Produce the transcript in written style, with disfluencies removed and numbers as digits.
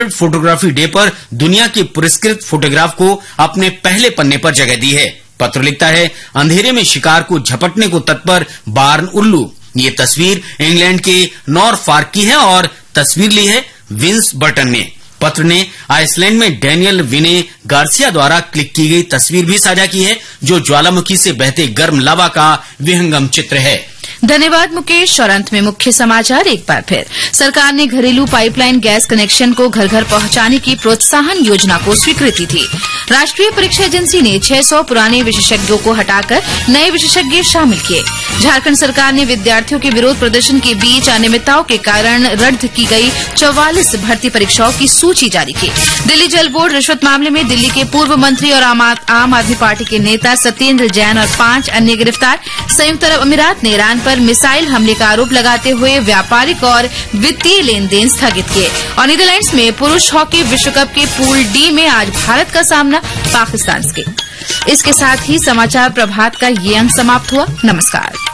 Photography day पर दुनिया के पुरस्कृत फोटोग्राफ को अपने पहले पन्ने पर जगह दी है। पत्र लिखता है, अंधेरे में शिकार को झपटने को तत्पर बार्न उल्लू। ये तस्वीर इंग्लैंड के नॉरफॉर्क की है और तस्वीर ली है विंस बर्टन ने। पत्र ने आइसलैंड में डैनियल विने गार्सिया द्वारा क्लिक की गई तस्वीर भी साझा की है, जो ज्वालामुखी से बहते गर्म लावा का विहंगम चित्र है। धन्यवाद मुकेश। और अंत में मुख्य समाचार एक बार फिर। सरकार ने घरेलू पाइपलाइन गैस कनेक्शन को घर घर पहुंचाने की प्रोत्साहन योजना को स्वीकृति दी। राष्ट्रीय परीक्षा एजेंसी ने 600 पुराने विशेषज्ञों को हटाकर नए विशेषज्ञ शामिल किए। झारखंड सरकार ने विद्यार्थियों के विरोध प्रदर्शन के बीच अनियमितताओं के कारण रद्द की गई 44 भर्ती परीक्षाओं की सूची जारी की। दिल्ली जल बोर्ड रिश्वत मामले में दिल्ली के पूर्व मंत्री और आम आदमी पार्टी के नेता सत्येंद्र जैन और 5 अन्य गिरफ्तार। संयुक्त अरब अमीरात ने ईरान पर मिसाइल हमले का आरोप लगाते हुए व्यापारिक और वित्तीय लेन देन स्थगित किए। और नीदरलैंड्स में पुरुष हॉकी विश्व कप के पूल डी में आज भारत का सामना पाकिस्तान से। इसके साथ ही समाचार प्रभात का ये अंक समाप्त हुआ। नमस्कार।